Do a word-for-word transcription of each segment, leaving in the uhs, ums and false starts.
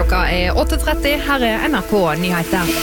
Klokka er åtte tretti, her er N R K Nyheter.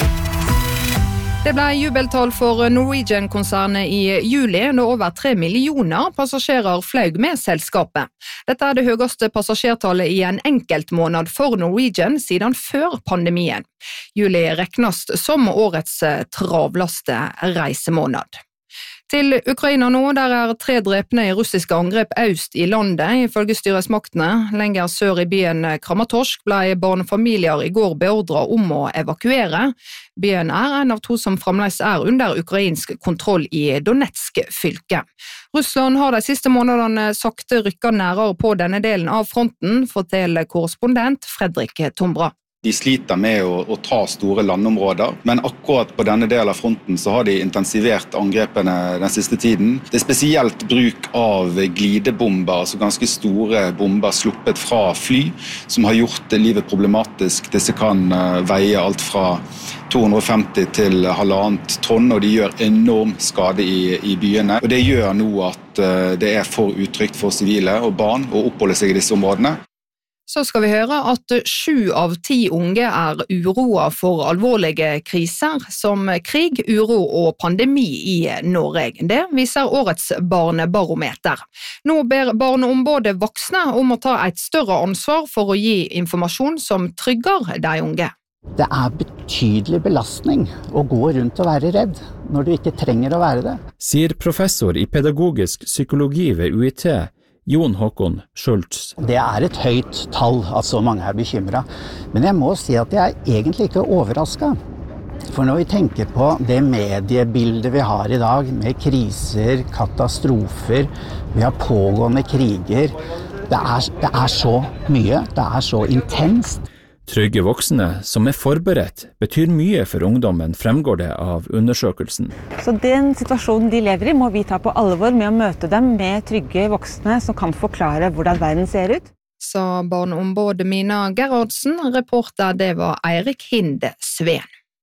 Det ble jubeltall for Norwegian-konsernet i juli, da over tre millioner passasjerer fløy med selskapet. Dette er det høyeste passasjertallet i en enkelt måned for Norwegian siden før pandemien. Juli regnes som årets travleste reisemåned. Til Ukraina nå, der er tre drepne i russiske angrep øst i landet, ifølge styresmaktene. Lenger sør i byen Kramatorsk ble barnefamilier i går beordret om å evakuere. Byen er en av to som fremdeles er under ukrainsk kontroll i Donetsk-fylke. Russland har de siste månedene sakte rykket nærere på denne delen av fronten, forteller korrespondent Fredrik Tombra. De sliter med å, å ta store landområder, men akkurat på denne delen av fronten så har de intensivert angrepene den siste tiden. Det er spesielt bruk av glidebomber, altså ganske store bomber sluppet fra fly, som har gjort livet problematisk. Disse kan veie alt fra to hundre og femti til halvannet tonn, og de gjør enorm skade i, i byene. Og det gjør nå at det er for utrygt for sivile og barn å oppholde seg i disse områdene. Så skal vi høre at sju av ti unge er uroet for alvorlige kriser som krig, uro og pandemi i Norge. Det viser årets barnebarometer. Nå ber barneombudet voksne om å ta et større ansvar for å gi informasjon som trygger de unge. Det er betydelig belastning å gå rundt og være redd når du ikke trenger å være det. Sier professor i pedagogisk psykologi ved U I T, Jon Håkon Schultz. Det er et høyt tall at så mange er bekymret, men jeg må si at jeg er egentlig ikke overrasket. For når vi tenker på det mediebildet vi har i dag, med kriser, katastrofer, vi har pågående kriger, det er, det er så mye, det er så intenst. Trygge voksne som er forberedt betyr mye for ungdommen, fremgår det av undersøkelsen. Så den situasjonen de lever i må vi ta på alvor med å møte dem med trygge voksne som kan forklare hvordan verden ser ut. Sa barneombudet Mina Gerhardsen, reporter det var Eirik Hinde Sveen.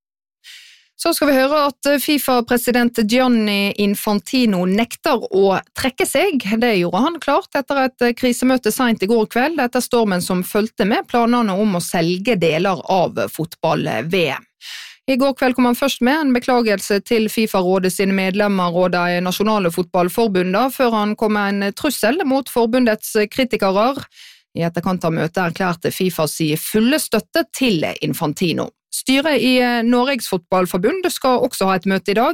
Så skal vi høre at FIFA-president Gianni Infantino nekter å trekke seg. Det gjorde han klart etter et krisemøte sent i går kveld, etter stormen som fulgte med planene om å selge deler av fotball-V M. I går kveld kom han først med en beklagelse til FIFA-rådet sine medlemmer og de nasjonale fotballforbundene, før han kom med en trussel mot forbundets kritikere. I etterkant av møtet erklærte FIFA si fulle støtte til Infantino. Styret i Norges fotballforbund skal også ha et møte i dag.